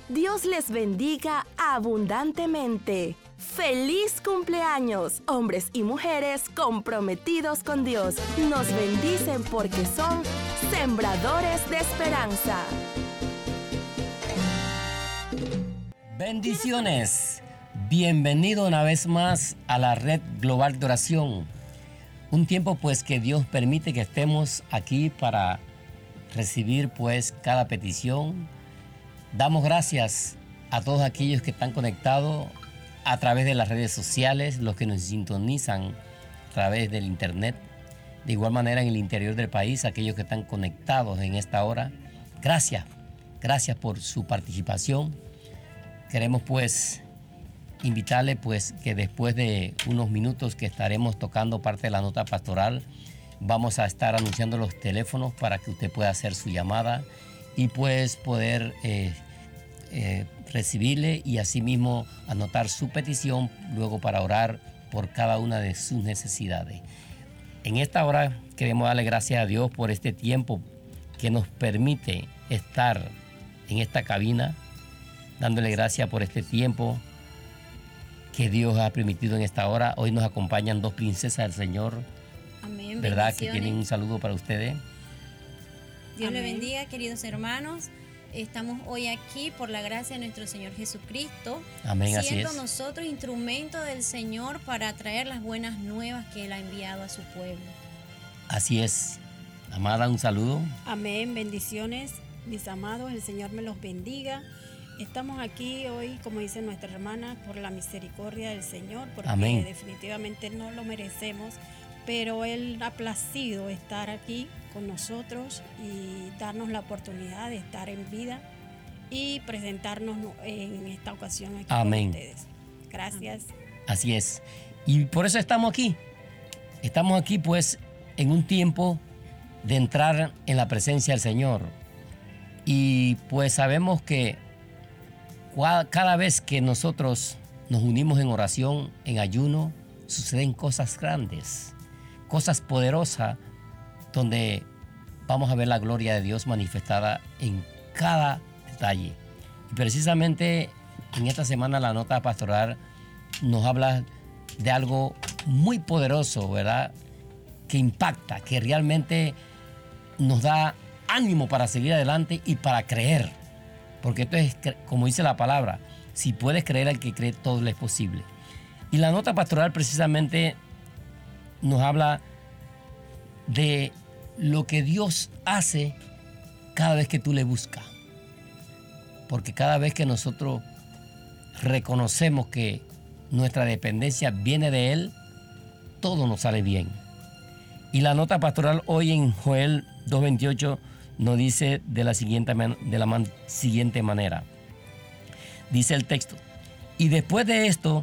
Dios les bendiga abundantemente. ¡Feliz cumpleaños! Hombres y mujeres comprometidos con Dios. Nos bendicen porque son sembradores de esperanza. Bendiciones. Bienvenido una vez más a la Red Global de Oración. Un tiempo pues que Dios permite que estemos aquí para recibir pues cada petición. Damos gracias a todos aquellos que están conectados a través de las redes sociales, los que nos sintonizan a través del internet. De igual manera en el interior del país, aquellos que están conectados en esta hora. Gracias por su participación. Queremos pues invitarle pues que después de unos minutos que estaremos tocando parte de la nota pastoral, vamos a estar anunciando los teléfonos para que usted pueda hacer su llamada y pues poder recibirle y asimismo anotar su petición luego para orar por cada una de sus necesidades. En esta hora queremos darle gracias a Dios por este tiempo que nos permite estar en esta cabina, dándole gracias por este tiempo que Dios ha permitido en esta hora. Hoy nos acompañan dos princesas del Señor. Amén. ¿Verdad? Que tienen un saludo para ustedes. Dios le bendiga, queridos hermanos. Estamos hoy aquí por la gracia de nuestro Señor Jesucristo. Amén, así siendo es. nosotros instrumentos del Señor para traer las buenas nuevas que Él ha enviado a su pueblo. Así es. Amada, un saludo. Amén, bendiciones, mis amados, el Señor me los bendiga. Estamos aquí hoy, como dice nuestra hermana, por la misericordia del Señor, porque Amén. Definitivamente no lo merecemos, pero Él ha placido estar aquí con nosotros y darnos la oportunidad de estar en vida y presentarnos en esta ocasión aquí Amén. con ustedes. Gracias. Así es. Y por eso estamos aquí. Estamos aquí pues en un tiempo de entrar en la presencia del Señor. Y pues sabemos que cada vez que nosotros nos unimos en oración, en ayuno, suceden cosas grandes, cosas poderosas, donde vamos a ver la gloria de Dios manifestada en cada detalle. Y precisamente en esta semana la nota pastoral nos habla de algo muy poderoso, ¿verdad? Que impacta, que realmente nos da ánimo para seguir adelante y para creer. Porque esto es, como dice la palabra, si puedes creer al que cree, todo le es posible. Y la nota pastoral precisamente nos habla de lo que Dios hace cada vez que tú le buscas. Porque cada vez que nosotros reconocemos que nuestra dependencia viene de Él, todo nos sale bien. Y la nota pastoral hoy en Joel 2:28 nos dice de la siguiente manera. Dice el texto: y después de esto